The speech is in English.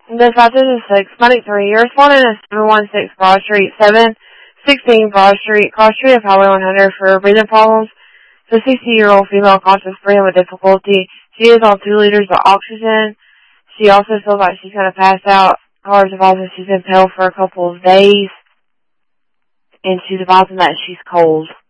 The 506, Monday 3, you're responding to 716 Broad Street, 716 Broad Street, cross street of Highway 100 for breathing problems. The 60-year-old female conscious breathing with difficulty. She is on 2 liters of oxygen. She also feels like she's going to pass out. Callers advising she's been pale for a couple of days. And she's advising that she's cold.